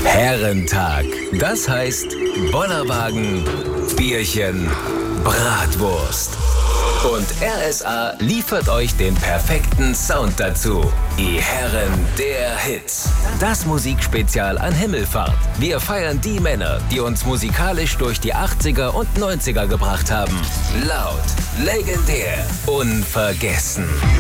Herrentag. Das heißt Bollerwagen, Bierchen, Bratwurst. Und RSA liefert euch den perfekten Sound dazu. Die Herren der Hits. Das Musikspezial an Himmelfahrt. Wir feiern die Männer, die uns musikalisch durch die 80er und 90er gebracht haben. Laut, legendär, unvergessen.